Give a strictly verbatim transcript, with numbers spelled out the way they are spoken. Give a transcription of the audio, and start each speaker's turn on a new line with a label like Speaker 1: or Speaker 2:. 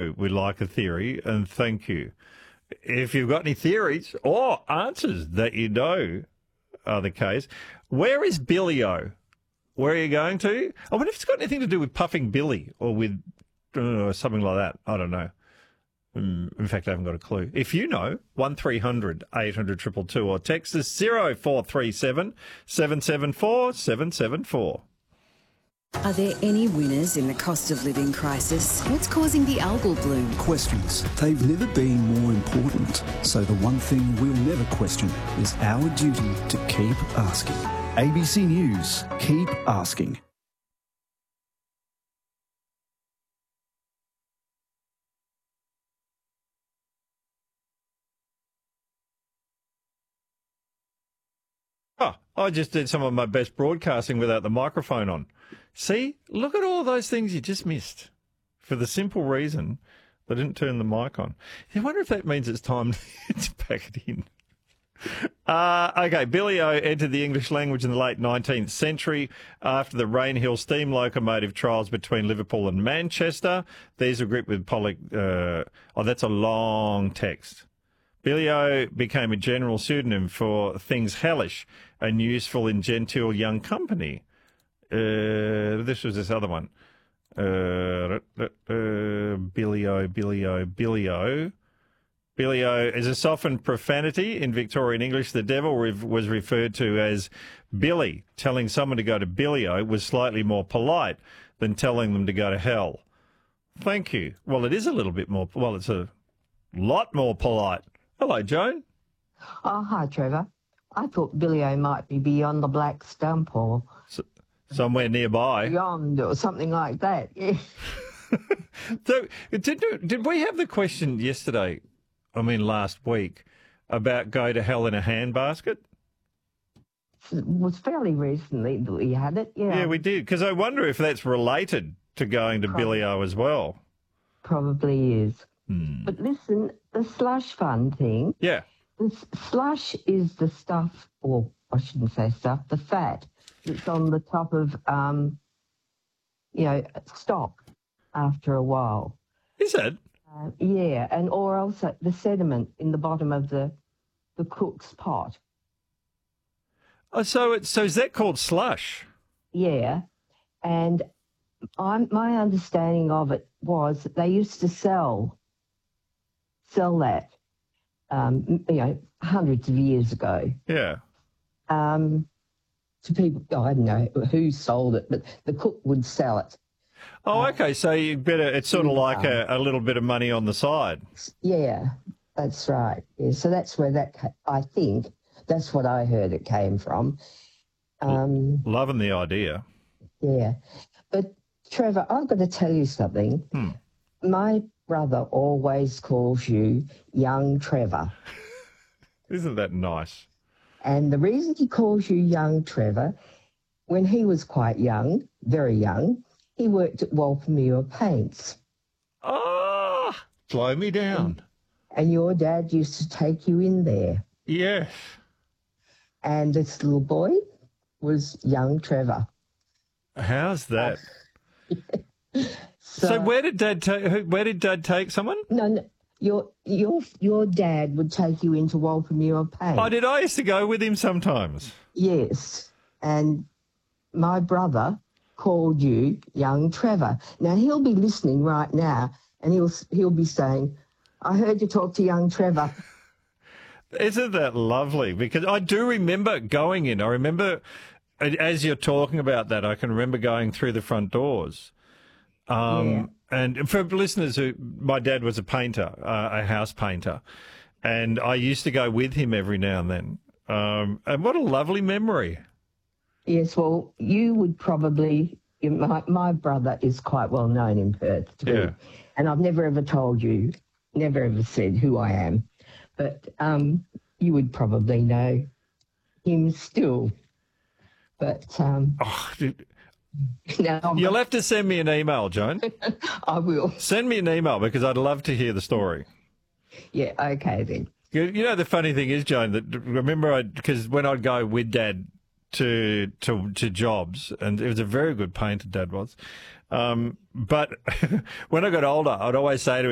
Speaker 1: know we like a theory, and thank you. If you've got any theories or answers that you know are the case, where is Billy-O? Where are you going to? I wonder if it's got anything to do with Puffing Billy or with uh, something like that. I don't know. In fact, I haven't got a clue. If you know, one three hundred eight hundred two two two or text us zero four three seven seven seven four seven seven four.
Speaker 2: Are there any winners in the cost of living crisis? What's causing the algal bloom?
Speaker 3: Questions. They've never been more important. So the one thing we'll never question is our duty to keep asking. A B C News. Keep asking.
Speaker 1: Oh, I just did some of my best broadcasting without the microphone on. See, look at all those things you just missed for the simple reason I didn't turn the mic on. I wonder if that means it's time to pack it in. Uh, okay, Billy-O entered the English language in the late nineteenth century after the Rainhill steam locomotive trials between Liverpool and Manchester. These were gripped with poly... Uh, oh, that's a long text. Billy-O became a general pseudonym for things hellish and useful in genteel young company. Uh, this was this other one. Uh, uh, Billy-O, Billy-O, Billy-O. Billy-O is a softened profanity in Victorian English. The devil re- was referred to as Billy. Telling someone to go to Billy-O was slightly more polite than telling them to go to hell. Thank you. Well, it is a little bit more, well, it's a lot more polite. Hello, Joan.
Speaker 4: Oh, hi, Trevor. I thought Billy-O might be beyond the black stump or...
Speaker 1: S- somewhere nearby.
Speaker 4: Beyond or something like that, yeah.
Speaker 1: So, did, did we have the question yesterday, I mean last week, about go to hell in a handbasket?
Speaker 4: It was fairly recently that we had it, yeah.
Speaker 1: Yeah, we did, because I wonder if that's related to going to
Speaker 4: Probably.
Speaker 1: Billy-O as well.
Speaker 4: Probably is.
Speaker 1: Hmm.
Speaker 4: But listen, the slush fund thing...
Speaker 1: Yeah.
Speaker 4: The slush is the stuff, or I shouldn't say stuff, the fat that's on the top of, um, you know, stock after a while.
Speaker 1: Is it?
Speaker 4: Uh, yeah, and or also the sediment in the bottom of the the cook's pot.
Speaker 1: Oh, so it's so is that called slush?
Speaker 4: Yeah, and I'm, my understanding of it was that they used to sell sell that. Um, you know, hundreds of years ago.
Speaker 1: Yeah.
Speaker 4: Um, to people, oh, I don't know who sold it, but the cook would sell it.
Speaker 1: Oh, okay. So you better. It's sort of like a, a little bit of money on the side.
Speaker 4: Yeah, that's right. Yeah, so that's where that ca- I think that's what I heard it came from. Um,
Speaker 1: Loving the idea.
Speaker 4: Yeah, but Trevor, I've got to tell you something.
Speaker 1: Hmm.
Speaker 4: My brother always calls you young Trevor.
Speaker 1: Isn't that nice?
Speaker 4: And the reason he calls you young Trevor, when he was quite young, very young, he worked at Walpermuir Paints.
Speaker 1: Ah, slow me down.
Speaker 4: And your dad used to take you in there.
Speaker 1: Yes.
Speaker 4: And this little boy was young Trevor.
Speaker 1: How's that?
Speaker 4: So,
Speaker 1: So where did Dad take? Where did Dad take someone?
Speaker 4: No, no, your your your dad would take you into Walpermuir Paints.
Speaker 1: Oh, did I used to go with him sometimes?
Speaker 4: Yes, and my brother called you young Trevor. Now he'll be listening right now, and he'll he'll be saying, "I heard you talk to young Trevor."
Speaker 1: Isn't that lovely? Because I do remember going in. I remember, as you're talking about that, I can remember going through the front doors. Um,
Speaker 4: Yeah.
Speaker 1: And for listeners who, my dad was a painter, uh, a house painter, and I used to go with him every now and then. Um, and what a lovely memory.
Speaker 4: Yes, well, you would probably. My my brother is quite well known in Perth too,
Speaker 1: Yeah.
Speaker 4: and I've never ever told you, never ever said who I am, but um, you would probably know him still. But um,
Speaker 1: Oh, dude,
Speaker 4: now
Speaker 1: you'll have to send me an email, Joan.
Speaker 4: I will.
Speaker 1: Send me an email because I'd love to hear the story.
Speaker 4: Yeah, okay then.
Speaker 1: You, you know, the funny thing is, Joan, that remember, I because when I'd go with Dad to to to jobs, and it was a very good painter, Dad was. Um, but when I got older, I'd always say to him,